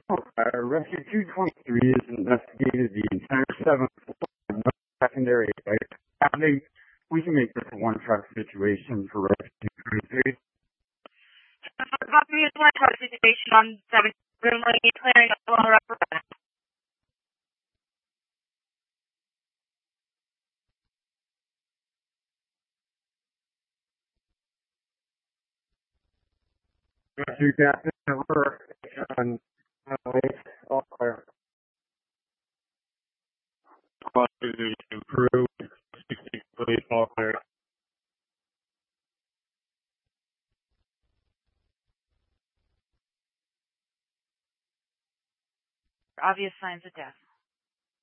Rescue 223 has investigated the entire 7th floor, no secondary fire. We can make this a one-truck situation for Rescue 223. Copy is one-truck situation on 7th room lane, clearing up along the upper. Rescue Captain, over on all clear. Quality improved. Police all clear. Obvious signs of death.